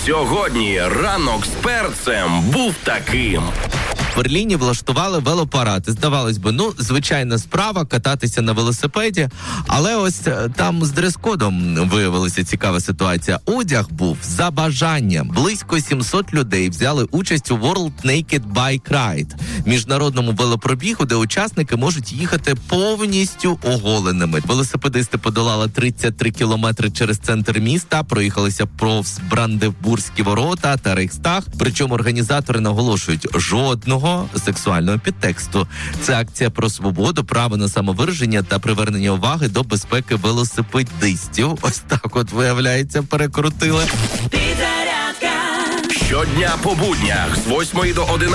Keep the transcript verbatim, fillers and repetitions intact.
Сьогодні ранок з перцем був таким. В Берліні влаштували велопарад. Здавалось би, ну, звичайна справа кататися на велосипеді, але ось там з дрес-кодом виявилася цікава ситуація. Одяг був за бажанням. Близько сімсот людей взяли участь у World Naked Bike Ride – міжнародному велопробігу, де учасники можуть їхати повністю оголеними. Велосипедисти подолали тридцять три кілометри через центр міста, проїхалися повз Бранденбурзькі ворота та Рейхстаг. Причому організатори наголошують, жодного сексуального підтексту. Це акція про свободу, право на самовираження та привернення уваги до безпеки велосипедистів. Ось так от, виявляється, перекрутили. Щодня по буднях з восьмої до одинадцятої.